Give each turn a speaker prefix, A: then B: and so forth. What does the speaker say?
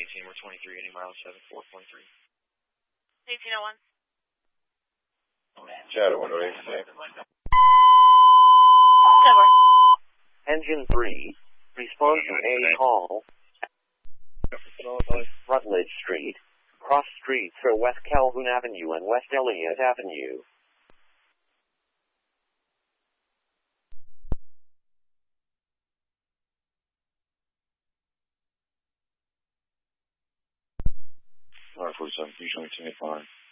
A: 18, we're 23, any miles 74.3.
B: 1801.
C: Shadow 108.
B: Over.
D: Engine 3, respond to a call. Rutledge Street, cross streets are West Calhoun Avenue and West Elliott Avenue.
C: R47, usually 10 5.